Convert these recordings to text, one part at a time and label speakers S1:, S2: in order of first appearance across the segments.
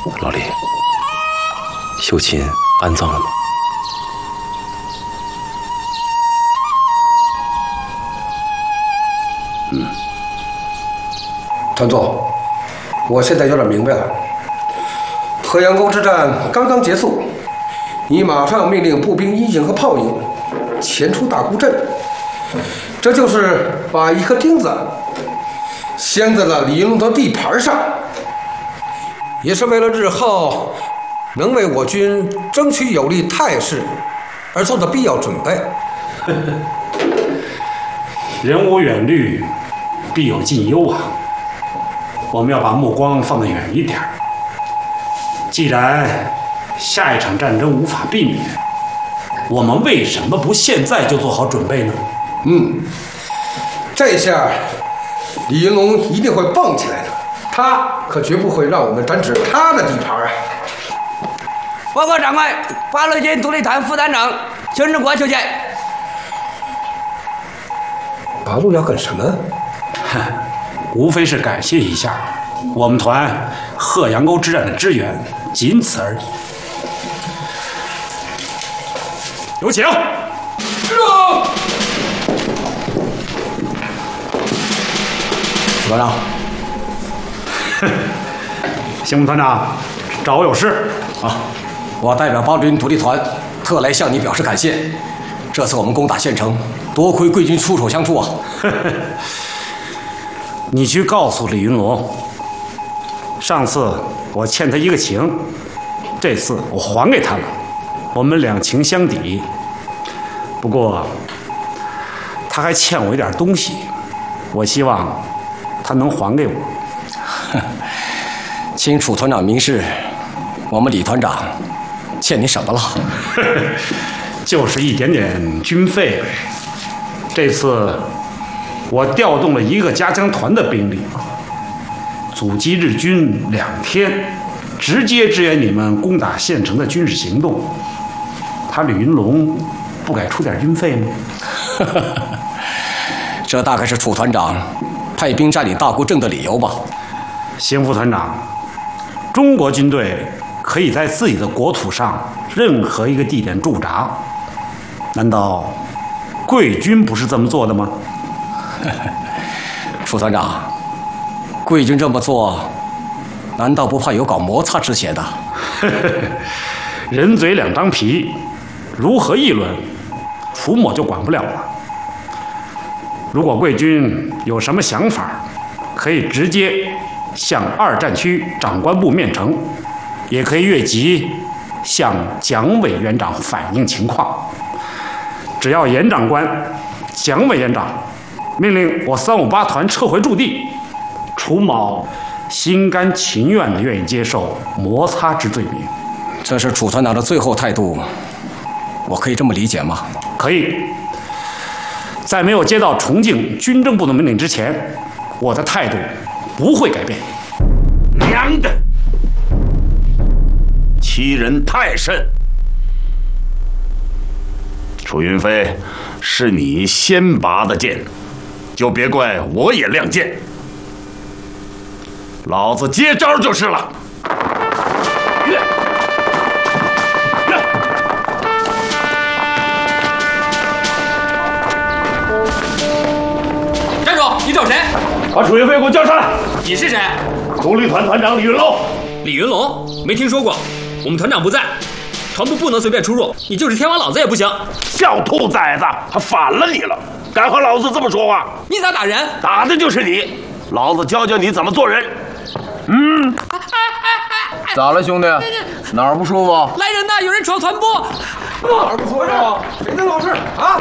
S1: 老李，秀琴安葬了吗？
S2: 团总，我现在有点明白了。河阳沟之战刚刚结束，你马上命令步兵一营和炮营前出大沽镇，这就是把一颗钉子镶在了李云龙的地盘上，也是为了日后能为我军争取有利态势而做的必要准备。
S3: 人无远虑，必有近忧啊！我们要把目光放得远一点。既然下一场战争无法避免，我们为什么不现在就做好准备呢？
S2: 这下李云龙一定会蹦起来的，他可绝不会让我们沾指他的地盘啊！
S4: 报告长官，八路军独立团副团长孙志国求见。
S2: 八路要干什么？
S3: 无非是感谢一下我们团鹤阳沟之战的支援，仅此而已。有请。
S1: 团长，
S3: 邢副团长，找我有事
S1: 啊！我代表八路军独立团特来向你表示感谢。这次我们攻打县城，多亏贵军出手相助啊！
S3: 你去告诉李云龙，上次我欠他一个情，这次我还给他了，我们两情相抵。不过他还欠我一点东西，我希望他能还给我。
S1: 请楚团长明示，我们李团长欠你什么了？
S3: 就是一点点军费。这次我调动了一个加强团的兵力，阻击日军2天，直接支援你们攻打县城的军事行动。他李云龙不该出点军费吗？
S1: 这大概是楚团长派兵占领大沽镇的理由吧？
S3: 邢副团长，中国军队可以在自己的国土上任何一个地点驻扎，难道贵军不是这么做的吗？
S1: 楚团长，贵军这么做，难道不怕有搞摩擦之嫌的？
S3: 人嘴两张皮，如何议论，伏某就管不了了。如果贵军有什么想法，可以直接向2战区长官部面呈，也可以越级向蒋委员长反映情况。只要严长官、蒋委员长命令我358团撤回驻地，楚某心甘情愿地愿意接受摩擦之罪名。
S1: 这是楚团长的最后态度，我可以这么理解吗？
S3: 可以。在没有接到重庆军政部的命令之前，我的态度不会改变。
S5: 娘的，欺人太甚！楚云飞，是你先拔的剑，就别怪我也亮剑。老子接招就是了。
S4: 站住！你找谁？
S5: 把楚云飞给我叫上来。
S4: 你是谁？
S5: 独立团团长李云龙。
S4: 李云龙？没听说过。我们团长不在，团部不能随便出入。你就是天王老子也不行。
S5: 小兔崽子，还反了你了！敢和老子这么说话？
S4: 你咋打人？打
S5: 的就是你！老子教教你怎么做人。
S6: 咋了，兄弟？哪儿不舒服？
S4: 来人呐！有人闯团部！
S2: 哪儿不舒服？谁的老事啊？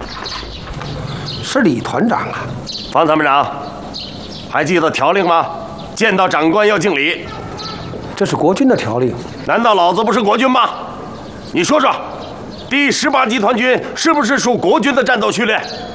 S2: 是李团长啊！
S5: 方参谋长，还记得条令吗？见到长官要敬礼。
S2: 这是国军的条令。
S5: 难道老子不是国军吗？你说说，第18集团军是不是属国军的战斗序列？